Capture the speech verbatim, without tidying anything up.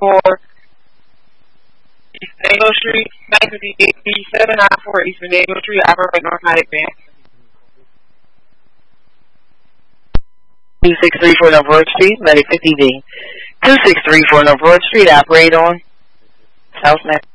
four East Nago Street, nine fifty-eight seven ninety-four East Nago Street, operate narcotic van. two six three four North Broad Street, Medic fifty D. two six three four North Broad Street, operate on South Neck.